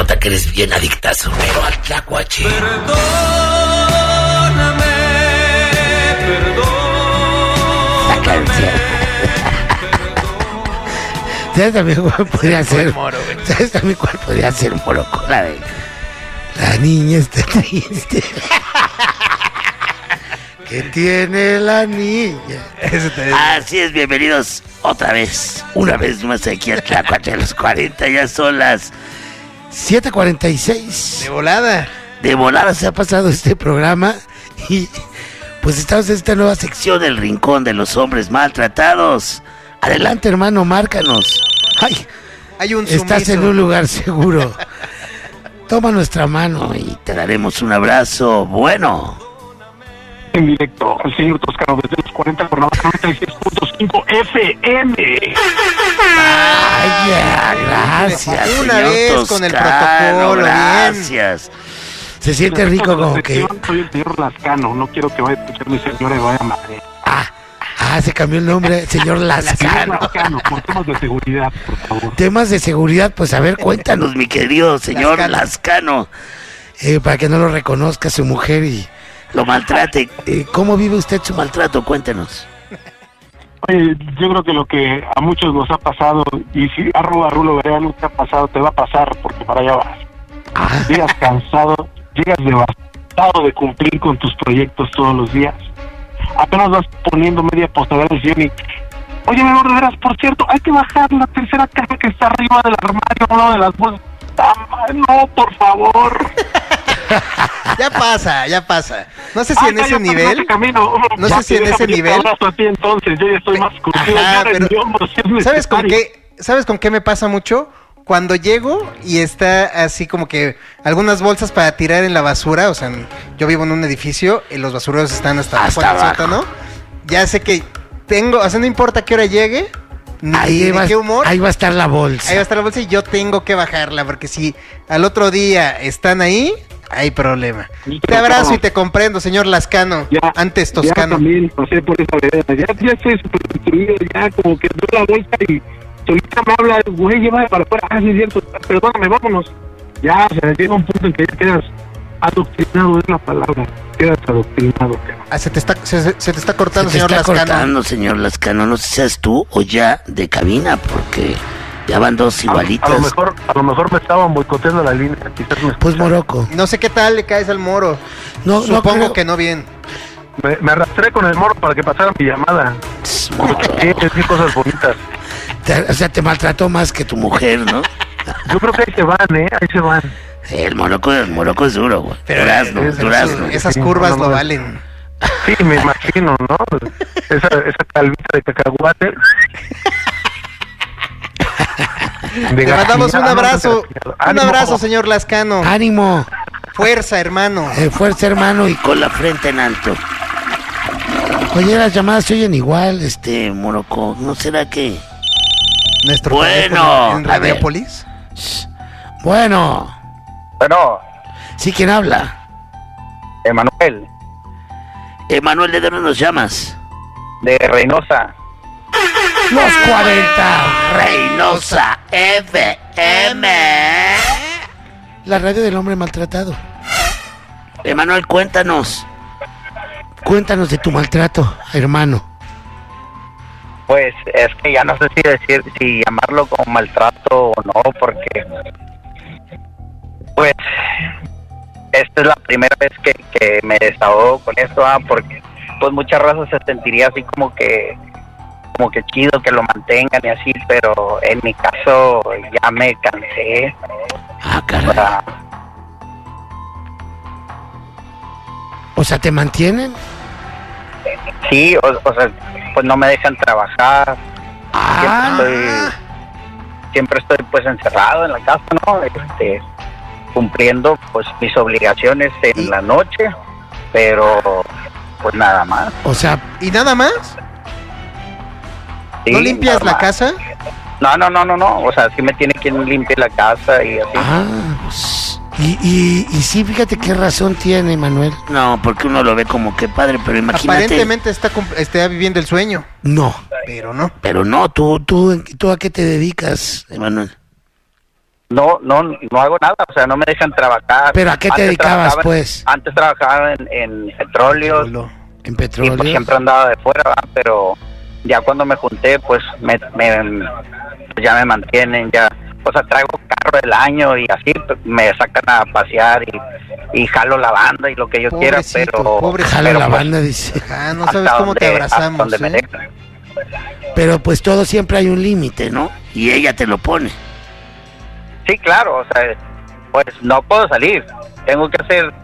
nota que eres bien adictazo, pero al tlacuache. Perdóname, La canción. ¿Sabes también cuál podría ser? ¿Sabes también cuál podría ser, Moroco? La de... La niña está triste. ¿Qué tiene la niña? Así es, bienvenidos otra vez, una vez más aquí a Tlacuache a los 40, ya son las 7:46. De volada. De volada se ha pasado este programa y pues estamos en esta nueva sección, el rincón de los hombres maltratados. Adelante, hermano, márcanos. Ay, hay un estás en un lugar seguro. Toma nuestra mano y te daremos un abrazo. Bueno. En directo al señor Toscano desde los 40 por la 96.5 FM. Ay, ya, gracias. Una señor vez Toscano, con el protocolo, gracias. Bien. Se siente rico como que... Soy el señor Lascano, no quiero que vaya a escuchar mi señora y vaya a madre. Se cambió el nombre, señor Lascano. Lascano, por temas de seguridad, por favor. Temas de seguridad, pues a ver, cuéntanos, mi querido señor Lascano. Para que no lo reconozca su mujer y lo maltrate. ¿Cómo vive usted su maltrato? Cuéntenos. Oye, yo creo que lo que a muchos nos ha pasado, y si arroba Rulo Berea no te ha pasado, te va a pasar, porque para allá vas. Llegas cansado, llegas devastado de cumplir con tus proyectos todos los días. Apenas vas poniendo media postada del sillón y... Oye, mi amor, de veras, por cierto, hay que bajar la tercera caja que está arriba del armario, uno de las bolsas. No, por favor. Ya pasa. No sé si en ese nivel. No sé si en ese nivel. A ti, entonces, yo ya estoy más curtido. ¿Sabes con qué me pasa mucho? Cuando llego y está así como que algunas bolsas para tirar en la basura, o sea, yo vivo en un edificio y los basureros están hasta abajo, ¿no? Ya sé que tengo, o sea, no importa qué hora llegue, ni qué humor. Ahí va a estar la bolsa. Ahí va a estar la bolsa y yo tengo que bajarla, porque si al otro día están ahí, hay problema. Te abrazo y te comprendo, señor Lascano, antes Toscano. Ya también pasé por esa vereda, ya estoy súper destruido, ya como que doy la bolsa y... solita me habla, güey, llévame para afuera. Sí, es cierto, perdóname, vámonos. Ya, o sea, llega un punto en que ya quedas adoctrinado, es la palabra. Quedas adoctrinado. Se te está cortando, señor Lascano. Se te está cortando, señor Lascano. No sé si seas tú o ya de cabina, porque ya van dos igualitas. A lo mejor me estaban boicoteando la línea. Quizás pues Moroco. No sé qué tal le caes al Moro. Supongo que no bien. Me arrastré con el Moro para que pasara mi llamada. Sí, cosas bonitas. O sea, te maltrató más que tu mujer, ¿no? Yo creo que ahí se van. El Moroco es duro, güey. Durazno. Esas curvas lo valen. Sí, me imagino, ¿no? Esa calvita de cacahuate. Te mandamos un abrazo. Un abrazo, señor Lascano. ¡Ánimo! Fuerza, hermano. Fuerza, hermano, y con la frente en alto. Oye, las llamadas se oyen igual, Moroco. ¿No será que...? Nuestro bueno, en Radiopolis. Bueno. Sí, ¿quién habla? Emanuel. Emanuel, ¿de dónde nos llamas? De Reynosa. Los 40, Reynosa FM. La radio del hombre maltratado. Emanuel, cuéntanos de tu maltrato, hermano. Pues es que ya no sé si llamarlo como maltrato o no, porque pues esta es la primera vez que me desahogo con esto, porque pues muchas razas se sentiría así como que chido que lo mantengan y así, pero en mi caso ya me cansé. Caray. O sea, ¿te mantienen? Sí, o sea, pues no me dejan trabajar. Siempre estoy pues encerrado en la casa, ¿no? Cumpliendo pues mis obligaciones en la noche, pero pues nada más. O sea, ¿y nada más? Sí, ¿no limpias la casa? No, o sea, sí me tiene quien limpie la casa y así. Pues, y sí, fíjate qué razón tiene, Manuel. No, porque uno lo ve como que padre, pero imagínate. Aparentemente está viviendo el sueño. No. Pero no. Pero no, ¿tú a qué te dedicas, Emanuel? no hago nada, o sea, no me dejan trabajar. ¿Pero a qué te dedicabas, pues? Antes trabajaba en petróleo. En petróleo. Y pues siempre andaba de fuera, ¿verdad? Pero ya cuando me junté, pues pues ya me mantienen, ya, o sea, traigo carro del año y así me sacan a pasear y jalo la banda y lo que yo quiera, pero... Jalo la banda, dice. No sabes cómo te abrazamos, me dejan. Pero pues todo siempre hay un límite, ¿no? Y ella te lo pone. Sí, claro, o sea, pues no puedo salir, tengo que hacer,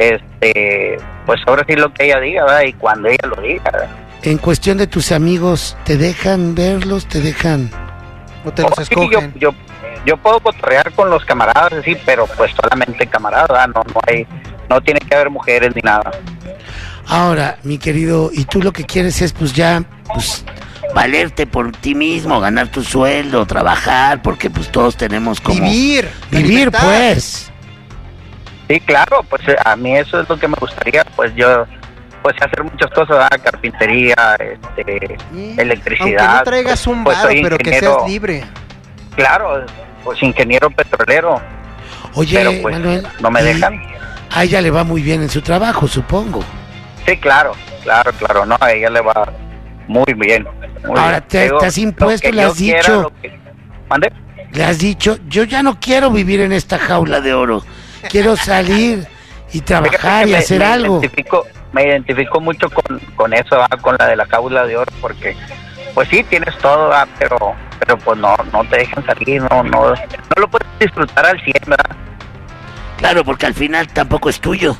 pues ahora sí lo que ella diga, ¿verdad? Y cuando ella lo diga, ¿verdad? En cuestión de tus amigos, ¿te dejan verlos? ¿Te dejan? ¿O te los escogen? Sí, yo puedo cotorrear con los camaradas, sí, pero pues solamente camaradas, ¿verdad? No tiene que haber mujeres ni nada. Ahora, mi querido, y tú lo que quieres es pues ya, pues valerte por ti mismo, ganar tu sueldo, trabajar, porque pues todos tenemos como... Vivir, pues. Sí, claro, pues a mí eso es lo que me gustaría, pues yo... Pues hacer muchas cosas, ¿verdad? Carpintería, electricidad. Aunque no traigas un pues, varo, pero que seas libre. Claro, pues ingeniero petrolero. Oye, pero pues Manuel, no me dejan. A ella le va muy bien en su trabajo, supongo. Sí, claro, no, a ella le va muy bien. Ahora, te has impuesto, le has dicho... ¿Mande? Le has dicho, yo ya no quiero vivir en esta jaula de oro, quiero salir y trabajar y hacer algo. Me identifico mucho con eso, con la de la jaula de oro, porque pues sí, tienes todo, pero pues no te dejan salir, no lo puedes disfrutar al 100, ¿verdad? Claro, porque al final tampoco es tuyo.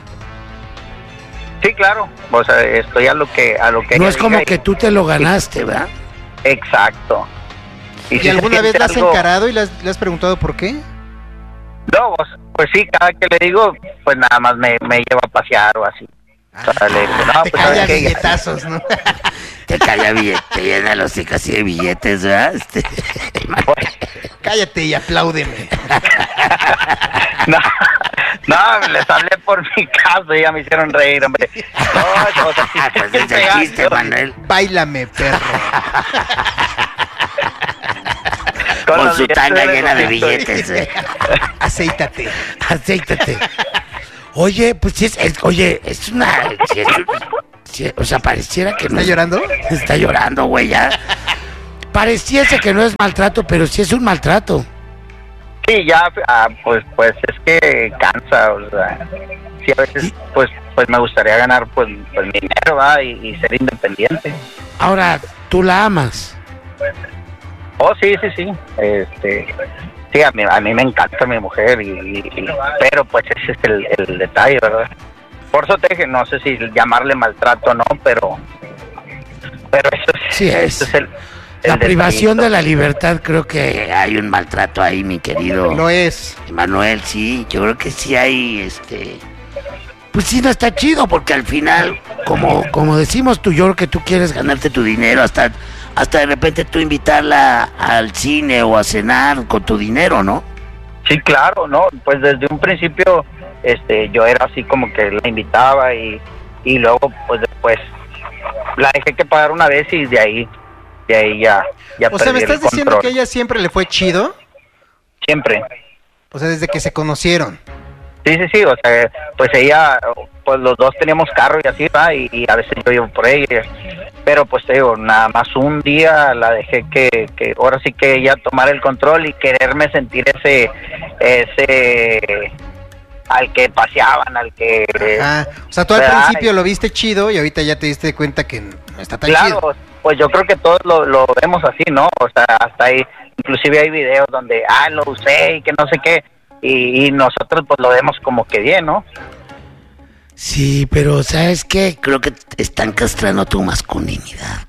Sí, claro, o sea, estoy a lo que no es como que tú te lo ganaste, ¿verdad? Exacto. ¿Y alguna vez la has encarado y le has preguntado por qué? No, pues sí, cada que le digo, pues nada más me lleva a pasear o así. Le digo, no, te pues calla billetazos, ¿no? Te calla billetes, te llena los hijos así de billetes, ¿verdad? Cállate y apláudeme. No, les hablé por mi caso y ya me hicieron reír, hombre. No, o sea, pues es el chiste, Manuel. Báilame, perro. Con su tanga llena de billetes. Acéitate. Oye, pues sí es una... o sea, pareciera que no... ¿Está llorando? Está llorando, güey, ya. Pareciese que no es maltrato, pero sí es un maltrato. Sí, ya, pues es que cansa, o sea, sí, a veces, pues me gustaría ganar, pues mi dinero, ¿va? Y ser independiente. Ahora, ¿tú la amas? Oh, sí. Sí, a mí me encanta mi mujer, pero pues ese es el detalle, ¿verdad? Por eso te dije, no sé si llamarle maltrato o no, pero eso es... Sí, eso es la privación de la libertad, creo que hay un maltrato ahí, mi querido. Lo es. Manuel, sí, yo creo que sí hay, pues sí, no está chido, porque al final, como decimos tú, yo creo que tú quieres ganarte tu dinero, hasta de repente tú invitarla al cine o a cenar con tu dinero, ¿no? Sí, claro, ¿no? Pues desde un principio, yo era así como que la invitaba y luego, pues después, la dejé que pagar una vez y de ahí ya o sea, ¿me estás diciendo que a ella siempre le fue chido? Siempre. O sea, desde que se conocieron. Sí, o sea, pues ella, pues los dos teníamos carro y así, ¿va? Y a veces yo iba por ella, pero pues te digo, nada más un día la dejé que ahora sí que ella tomara el control y quererme sentir ese al que paseaban, al que... Ajá. O sea, tú al principio lo viste chido y ahorita ya te diste cuenta que no está tan chido. Claro, pues yo creo que todos lo vemos así, ¿no? O sea, hasta ahí, inclusive hay videos donde, lo usé y que no sé qué, y nosotros pues lo vemos como que bien, ¿no? Sí, pero ¿sabes qué? Creo que están castrando tu masculinidad.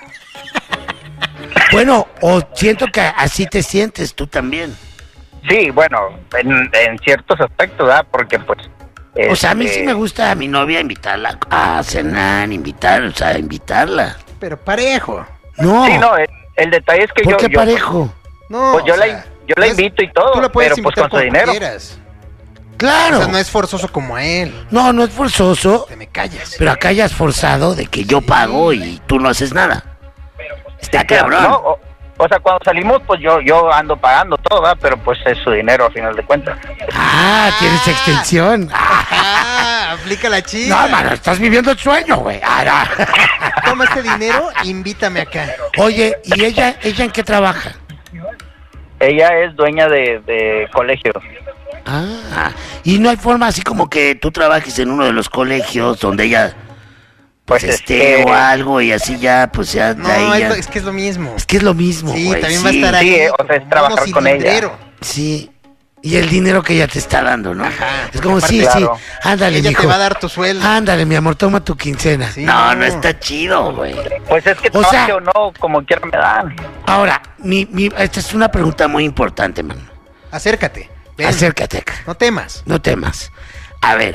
Bueno, o siento que así te sientes tú también. Sí, bueno, en ciertos aspectos, ¿verdad? Porque pues... O sea, a mí sí me gusta a mi novia invitarla a cenar, invitarla. Pero parejo. No. Sí, no, el detalle es que ¿Por qué parejo? No, pues yo la invito y todo, tú la puedes pero pues con su dinero. Quieras. Claro. O sea, no es forzoso como a él. No es forzoso. Te me callas. Pero acá ya es forzado de que yo pago y tú no haces nada. Está cabrón. O sea, cuando salimos, pues yo ando pagando todo, ¿verdad? Pero pues es su dinero a final de cuentas. Tienes extensión. Aplica la chica. No, mano, estás viviendo el sueño, güey. Toma este dinero, invítame acá. Oye, ¿y ella en qué trabaja? Ella es dueña de colegio. Y no hay forma así como que tú trabajes en uno de los colegios donde ella pues esté o algo y así ya, pues ya No, de ahí ya... es que es lo mismo. Es que es lo mismo, Sí, güey. también va a estar ahí. Sí, o sea, es trabajar con ella. Sí. Y el dinero que ella te está dando, ¿no? Ajá. Es como, Aparte, sí, claro. ándale, Ella mijo. te va a dar tu sueldo. Ándale, mi amor, toma tu quincena. Sí, no no. está chido, güey. Pues es que O sea- trabaje o no, como quiera me dan. Ahora, esta es una pregunta muy importante, man. Acércate. Ven. Acércate acá. No temas. No temas. A ver,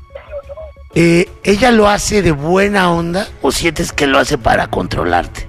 ¿ella lo hace de buena onda o sientes que lo hace para controlarte?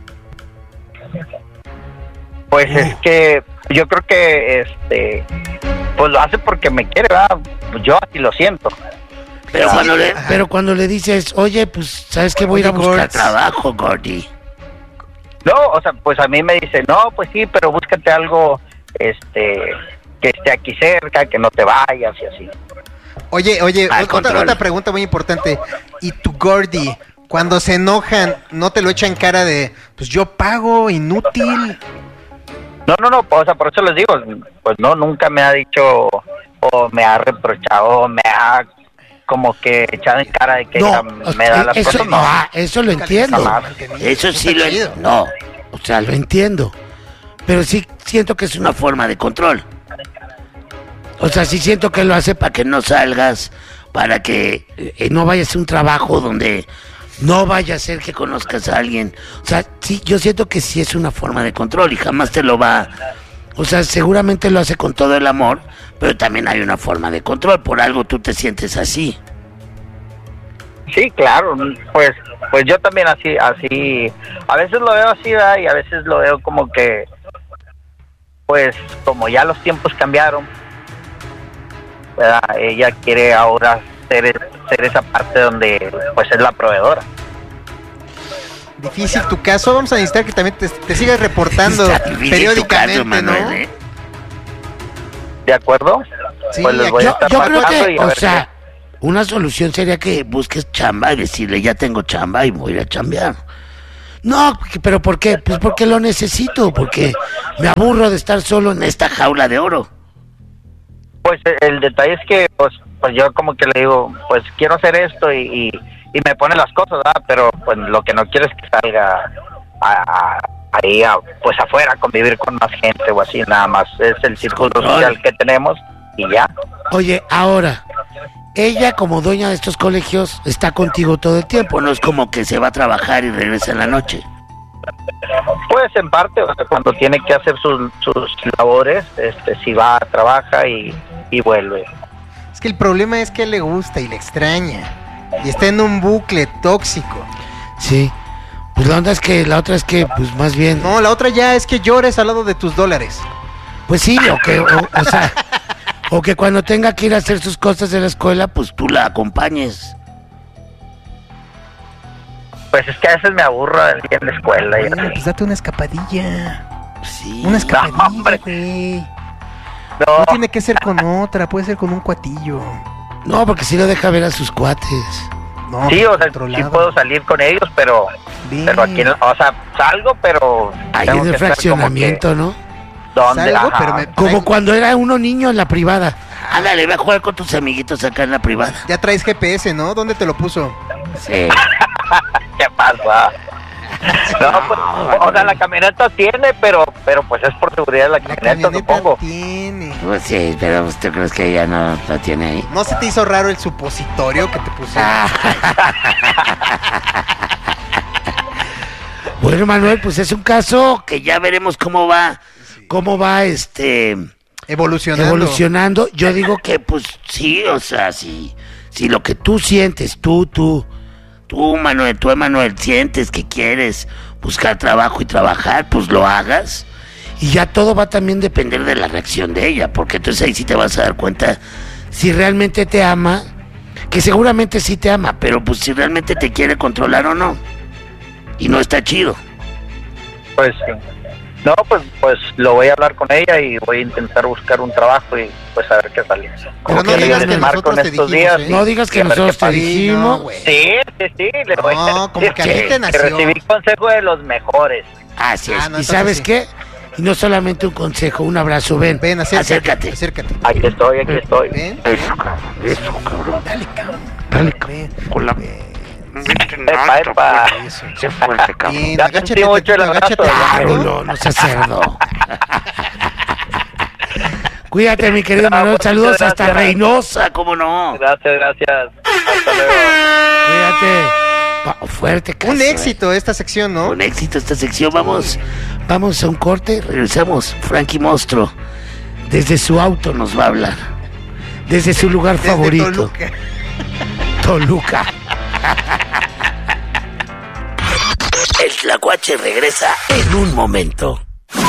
Pues es que yo creo que pues lo hace porque me quiere, ¿verdad? Pues yo así lo siento. Pero, Sí, cuando le dices, oye, pues, ¿sabes qué? Voy a ir a Oye, buscar Gords. trabajo, Gordy. No, o sea, pues a mí me dice, no, pues sí, pero búscate algo, que esté aquí cerca, que no te vayas y así. Oye, Al control. otra pregunta muy importante. ¿Y tu Gordy, cuando se enojan, no te lo echan cara de, pues yo pago, inútil? No, o sea, por eso les digo, pues no, nunca me ha dicho o me ha reprochado o me ha como que echado en cara de que ella me da las eso, cosas, no. Eso lo entiendo. Jamás. Eso sí lo chido. entiendo. No, o sea, lo entiendo. Pero sí siento que es una forma de control. O sea, sí siento que lo hace para que no salgas, para que no vayas a un trabajo donde no vaya a ser que conozcas a alguien. O sea, sí, yo siento que sí es una forma de control y jamás te lo va... O sea, seguramente lo hace con todo el amor, pero también hay una forma de control. Por algo tú te sientes así. Sí, claro, pues yo también así, a veces lo veo así, ¿verdad? Y a veces lo veo como que, pues como ya los tiempos cambiaron, ¿verdad? Ella quiere ahora ser esa parte donde pues es la proveedora. Difícil tu caso. Vamos a necesitar que también te sigas reportando Está difícil periódicamente, tu caso, ¿no? Manuel, ¿eh? ¿De acuerdo? Sí, Pues les voy a Yo estar creo marcando que, y a o ver sea, una solución sería que busques chamba y decirle, ya tengo chamba y voy a ir a chambear. No, pero ¿por qué? Pues porque lo necesito, porque me aburro de estar solo en esta jaula de oro. Pues el detalle es que pues yo como que le digo, pues quiero hacer esto y me pone las cosas, ¿verdad? Pero pues lo que no quiero es que salga ahí pues afuera a convivir con más gente o así, nada más. Es el círculo social que tenemos y ya. Oye, ahora, ella como dueña de estos colegios está contigo todo el tiempo, no es como que se va a trabajar y regresa en la noche. Pues en parte, o sea, cuando tiene que hacer sus labores, si va, trabaja y vuelve. Es que el problema es que le gusta y le extraña. Y está en un bucle tóxico. Sí, pues la otra es que, pues más bien... No, la otra ya es que llores al lado de tus dólares. Pues sí, o sea, o que cuando tenga que ir a hacer sus cosas de la escuela, pues tú la acompañes. Pues es que a veces me aburro de ir en la escuela. Y Bueno, así. pues date una escapadilla. Sí. Una escapadilla, hombre. güey. No, No tiene que ser con otra, puede ser con un cuatillo. No, porque sí lo deja ver a sus cuates. No, sí, o sea, sí controlado. puedo salir con ellos, pero Bien. aquí, o sea, salgo, pero Ahí tengo en el que estar fraccionamiento, ¿no? como que, ¿dónde? Salgo, Ajá. pero me- Como cuando era uno niño en la privada. Ándale, ve a jugar con tus amiguitos acá en la privada. Ya traes GPS, ¿no? ¿Dónde te lo puso? Sí. ¿Qué pasa? No, pues, o sea, la camioneta tiene, pero pues es por seguridad de la La camioneta, camioneta supongo. tiene. Pues sí, pero ¿tú crees que ella no la tiene ahí? ¿No se te hizo raro el supositorio que te pusieron? Bueno, Manuel, pues es un caso que ya veremos cómo va evolucionando. Yo digo que pues sí, o sea, si lo que tú sientes, tú, Manuel, Emanuel, sientes que quieres buscar trabajo y trabajar, pues lo hagas. Y ya todo va también a depender de la reacción de ella, porque entonces ahí sí te vas a dar cuenta si realmente te ama, que seguramente sí te ama, pero pues si realmente te quiere controlar o no. Y no está chido. Pues sí. No, pues lo voy a hablar con ella y voy a intentar buscar un trabajo y pues a ver qué sale. Pero no digas que nosotros te dijimos, No digas que nosotros te dijimos. Sí, le voy a como que a ti te nació. Que recibí consejo de los mejores. Así es. ¿Y sabes qué? Y no solamente un consejo, un abrazo, ven, acércate. Aquí estoy. Ven. Eso, cabrón. Dale, cabrón. Con la... Epa. Se fuerte, cabrón. Bien, Ya agáchate, sentí mucho el agáchate. Claro, no seas cerdo. Cuídate, mi querido Manuel. Saludos muchas hasta gracias. Reynosa, ¿cómo no? Gracias. Hasta luego. Cuídate. Fuerte, caso, Un éxito esta sección, ¿no? Un éxito esta sección. Vamos a un corte. Regresamos. Frankie Monstruo. Desde su auto nos va a hablar. Desde su lugar Desde favorito. Toluca. El Tlacuache regresa en un momento.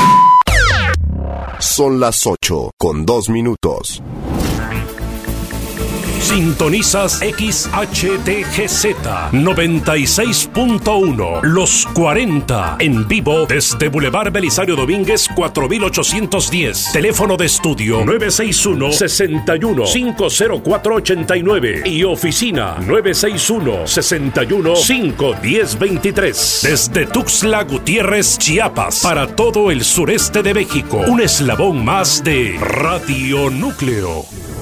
Son las 8:02. Sintonizas XHTGZ 96.1 Los 40 en vivo desde Boulevard Belisario Domínguez 4810. Teléfono de estudio 961-61-50489 y oficina 961-61-51023. Desde Tuxtla Gutiérrez, Chiapas, para todo el sureste de México. Un eslabón más de Radio Núcleo.